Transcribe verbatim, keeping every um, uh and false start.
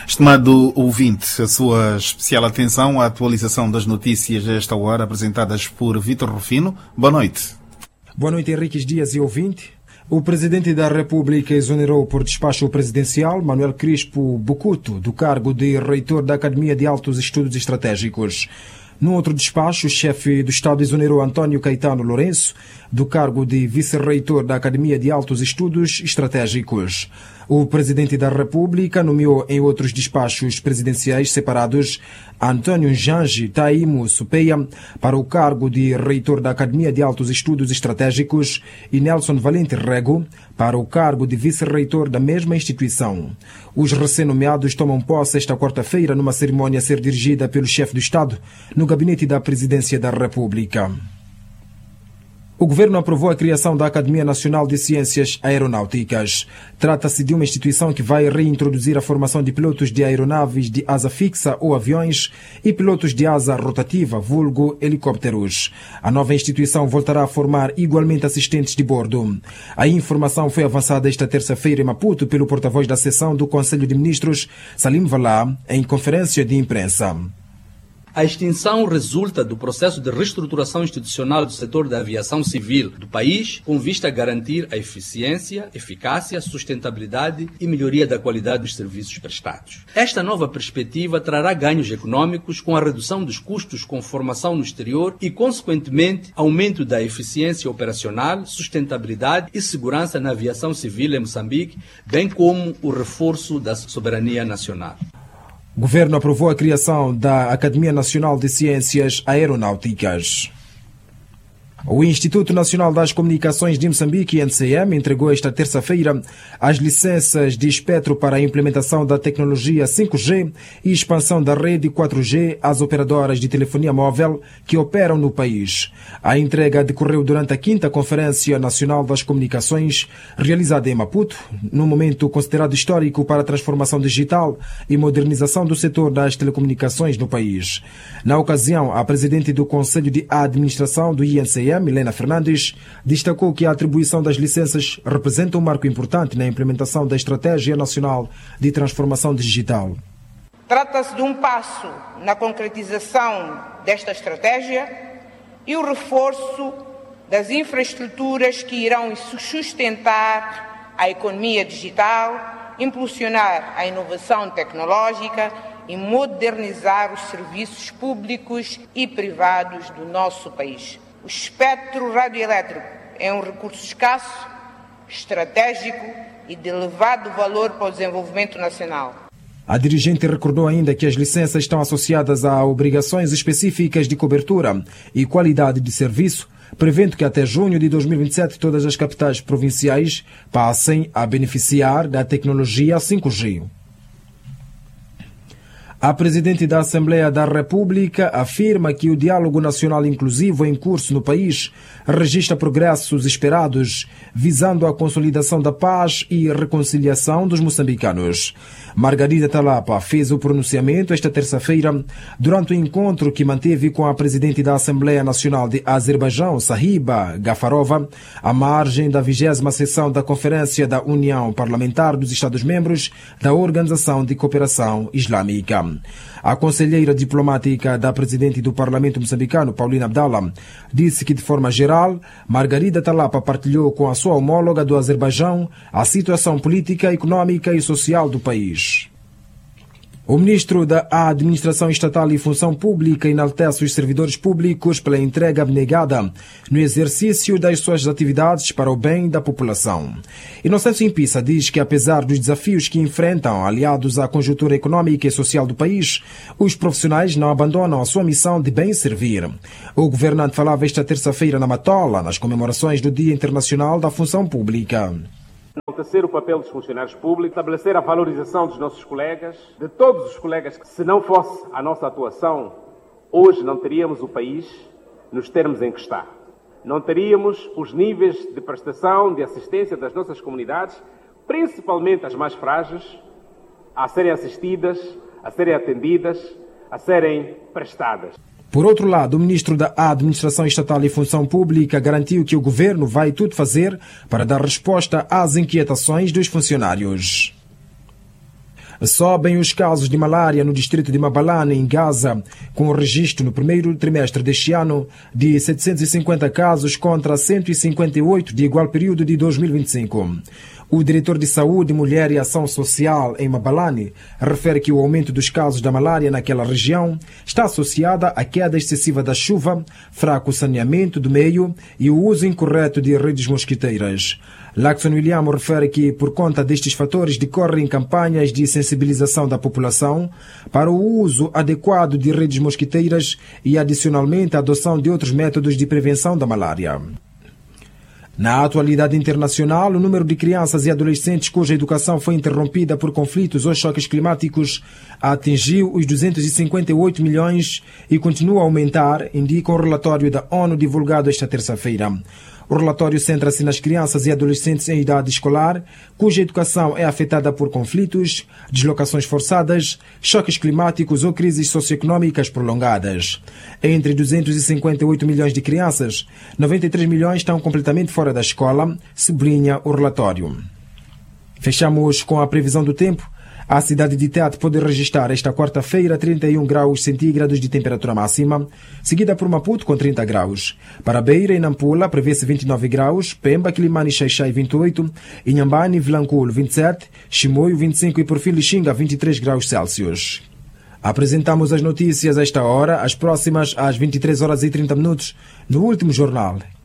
Estimado ouvinte, a sua especial atenção à atualização das notícias a esta hora, apresentadas por Vítor Rufino. Boa noite. Boa noite, Henriques Dias e ouvinte. O Presidente da República exonerou por despacho presidencial Manuel Crispo Bucuto do cargo de reitor da Academia de Altos Estudos Estratégicos. No outro despacho, o chefe do Estado exonerou António Caetano Lourenço do cargo de vice-reitor da Academia de Altos Estudos Estratégicos. O Presidente da República nomeou em outros despachos presidenciais separados António Janji Taimo Supeia para o cargo de reitor da Academia de Altos Estudos Estratégicos e Nelson Valente Rego para o cargo de vice-reitor da mesma instituição. Os recém-nomeados tomam posse esta quarta-feira numa cerimónia a ser dirigida pelo chefe do Estado no gabinete da Presidência da República. O Governo aprovou a criação da Academia Nacional de Ciências Aeronáuticas. Trata-se de uma instituição que vai reintroduzir a formação de pilotos de aeronaves de asa fixa ou aviões e pilotos de asa rotativa, vulgo helicópteros. A nova instituição voltará a formar igualmente assistentes de bordo. A informação foi avançada esta terça-feira em Maputo pelo porta-voz da seção do Conselho de Ministros, Salim Valá, em conferência de imprensa. A extinção resulta do processo de reestruturação institucional do setor da aviação civil do país, com vista a garantir a eficiência, eficácia, sustentabilidade e melhoria da qualidade dos serviços prestados. Esta nova perspectiva trará ganhos econômicos com a redução dos custos com formação no exterior e, consequentemente, aumento da eficiência operacional, sustentabilidade e segurança na aviação civil em Moçambique, bem como o reforço da soberania nacional. O Governo aprovou a criação da Academia Nacional de Ciências Aeronáuticas. O Instituto Nacional das Comunicações de Moçambique, I N C M, entregou esta terça-feira as licenças de espectro para a implementação da tecnologia cinco G e expansão da rede quatro G às operadoras de telefonia móvel que operam no país. A entrega decorreu durante a quinta Conferência Nacional das Comunicações, realizada em Maputo, num momento considerado histórico para a transformação digital e modernização do setor das telecomunicações no país. Na ocasião, a presidente do Conselho de Administração do I N C M, Helena Fernandes, destacou que a atribuição das licenças representa um marco importante na implementação da Estratégia Nacional de Transformação Digital. Trata-se de um passo na concretização desta estratégia e o reforço das infraestruturas que irão sustentar a economia digital, impulsionar a inovação tecnológica e modernizar os serviços públicos e privados do nosso país. O espectro radioelétrico é um recurso escasso, estratégico e de elevado valor para o desenvolvimento nacional. A dirigente recordou ainda que as licenças estão associadas a obrigações específicas de cobertura e qualidade de serviço, prevendo que até junho de dois mil e vinte e sete todas as capitais provinciais passem a beneficiar da tecnologia cinco G. A Presidente da Assembleia da República afirma que o diálogo nacional inclusivo em curso no país registra progressos esperados, visando a consolidação da paz e reconciliação dos moçambicanos. Margarida Talapa fez o pronunciamento esta terça-feira durante o encontro que manteve com a Presidente da Assembleia Nacional de Azerbaijão, Sahiba Gafarova, à margem da vigésima sessão da Conferência da União Parlamentar dos Estados-Membros da Organização de Cooperação Islâmica. A conselheira diplomática da Presidente do Parlamento moçambicano, Paulina Abdallah, disse que, de forma geral, Margarida Talapa partilhou com a sua homóloga do Azerbaijão a situação política, econômica e social do país. O ministro da Administração Estatal e Função Pública enaltece os servidores públicos pela entrega abnegada no exercício das suas atividades para o bem da população. Inocêncio Impissa diz que, apesar dos desafios que enfrentam, aliados à conjuntura econômica e social do país, os profissionais não abandonam a sua missão de bem servir. O governante falava esta terça-feira na Matola, nas comemorações do Dia Internacional da Função Pública. Enaltecer o papel dos funcionários públicos, estabelecer a valorização dos nossos colegas, de todos os colegas que, se não fosse a nossa atuação, hoje não teríamos o país nos termos em que está. Não teríamos os níveis de prestação, de assistência das nossas comunidades, principalmente as mais frágeis, a serem assistidas, a serem atendidas, a serem prestadas. Por outro lado, o ministro da Administração Estatal e Função Pública garantiu que o governo vai tudo fazer para dar resposta às inquietações dos funcionários. Sobem os casos de malária no distrito de Mabalane, em Gaza, com o registro no primeiro trimestre deste ano de setecentos e cinquenta casos contra cento e cinquenta e oito de igual período de dois mil e vinte e cinco. O diretor de Saúde, Mulher e Ação Social em Mabalane refere que o aumento dos casos da malária naquela região está associada à queda excessiva da chuva, fraco saneamento do meio e o uso incorreto de redes mosquiteiras. Lacson William refere que, por conta destes fatores, decorrem campanhas de sensibilização da população para o uso adequado de redes mosquiteiras e, adicionalmente, a adoção de outros métodos de prevenção da malária. Na atualidade internacional, o número de crianças e adolescentes cuja educação foi interrompida por conflitos ou choques climáticos atingiu os duzentos e cinquenta e oito milhões e continua a aumentar, indica um relatório da ONU divulgado esta terça-feira. O relatório centra-se nas crianças e adolescentes em idade escolar, cuja educação é afetada por conflitos, deslocações forçadas, choques climáticos ou crises socioeconômicas prolongadas. Entre duzentos e cinquenta e oito milhões de crianças, noventa e três milhões estão completamente fora da escola, sublinha o relatório. Fechamos com a previsão do tempo. A cidade de Tete pode registrar esta quarta-feira trinta e um graus centígrados de temperatura máxima, seguida por Maputo com trinta graus. Para Beira e Nampula prevê-se vinte e nove graus, Pemba, Quilimane e Xaixai vinte e oito, Inhambane e Vilanculo vinte e sete, Chimoio vinte e cinco e por fim Lixinga vinte e três graus Celsius. Apresentamos as notícias a esta hora, as próximas às vinte e três horas e trinta minutos, no último jornal.